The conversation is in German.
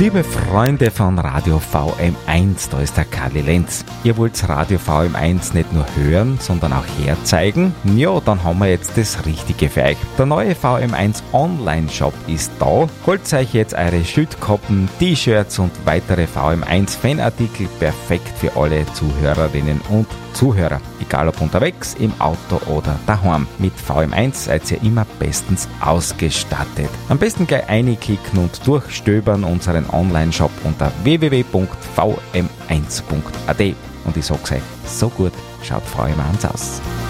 Liebe Freunde von Radio VM1, da ist der Kalli Lenz. Ihr wollt Radio VM1 nicht nur hören, sondern auch herzeigen? Ja, dann haben wir jetzt das Richtige für euch. Der neue VM1 Online-Shop ist da. Holt euch jetzt eure Schüttkoppen, T-Shirts und weitere VM1-Fanartikel, perfekt für alle Zuhörerinnen und Zuhörer. Egal ob unterwegs, im Auto oder daheim. Mit VM1 seid ihr immer bestens ausgestattet. Am besten gleich reinklicken und durchstöbern unseren Online-Shop unter www.vm1.at. Und ich sag's euch, so gut schaut VM1 aus.